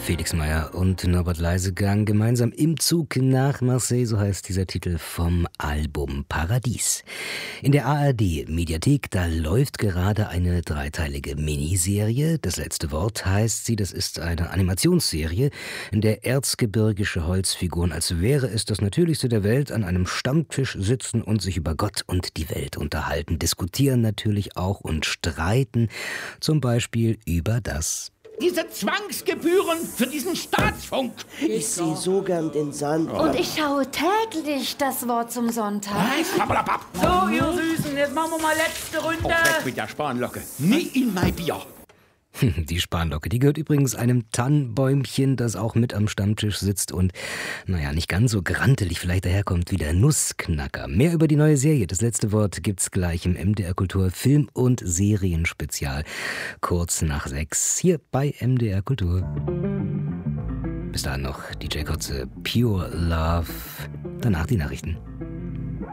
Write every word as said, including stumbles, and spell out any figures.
Felix Meyer und Norbert Leisegang gemeinsam im Zug nach Marseille, so heißt dieser Titel vom Album Paradies. In der A R D-Mediathek, da läuft gerade eine dreiteilige Miniserie. Das letzte Wort heißt sie, das ist eine Animationsserie, in der erzgebirgische Holzfiguren, als wäre es das Natürlichste der Welt, an einem Stammtisch sitzen und sich über Gott und die Welt unterhalten, diskutieren natürlich auch und streiten, zum Beispiel über das Diese Zwangsgebühren für diesen Staatsfunk. Ich sehe so gern den Sand. Und ich schaue täglich das Wort zum Sonntag. So, ihr Süßen, jetzt machen wir mal letzte Runde. Oh, weg mit der Spanlocke. Nie in mein Bier. Die Spanlocke, die gehört übrigens einem Tannenbäumchen, das auch mit am Stammtisch sitzt und, naja, nicht ganz so grantelig vielleicht daherkommt wie der Nussknacker. Mehr über die neue Serie, das letzte Wort, gibt's gleich im M D R Kultur Film- und Serienspezial. Kurz nach sechs, hier bei M D R Kultur. Bis dahin noch D J Kotze, Pure Love, danach die Nachrichten.